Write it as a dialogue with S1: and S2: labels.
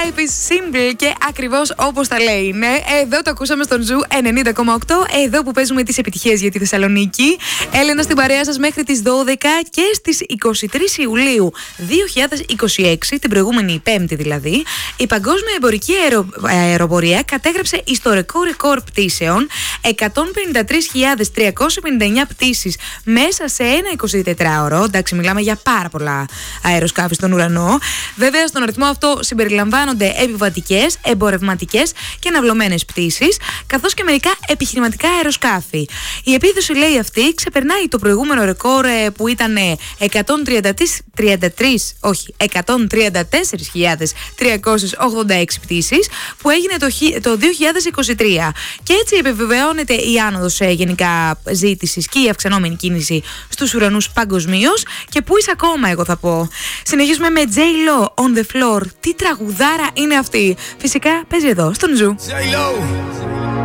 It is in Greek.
S1: Life is simple και ακριβώς όπως τα λέει είναι. Εδώ το ακούσαμε στον Ζου 90,8. Εδώ που παίζουμε τις επιτυχίες για τη Θεσσαλονίκη. Έλενα στην παρέα σας μέχρι τις 12 και στις 23 Ιουλίου 2026, την προηγούμενη Πέμπτη δηλαδή, η Παγκόσμια Εμπορική Αεροπορία κατέγραψε ιστορικό ρεκόρ πτήσεων, 153.359 πτήσεις μέσα σε ένα 24ωρο. Εντάξει, μιλάμε για πάρα πολλά αεροσκάφη στον ουρανό. Βέβαια, στον αριθμό αυτό συμπεριλαμβάνονται επιβατικές, εμπορευματικές και ναυλωμένες πτήσεις, καθώς και μερικά επιχειρηματικά αεροσκάφη. Η επίδοση, λέει, αυτή ξεπερνάει το προηγούμενο ρεκόρ που ήταν 134.386 πτήσεις που έγινε το 2023. Και έτσι επιβεβαιώνεται η άνοδος γενικά ζήτησης και η αυξανόμενη κίνηση στους ουρανούς παγκοσμίως. Και πού είσαι ακόμα, εγώ θα πω. Συνεχίζουμε με J-Lo, On The Floor. Τι τραγουδάρα είναι αυτή. Φυσικά παίζει εδώ στον Ζου.
S2: J-Lo.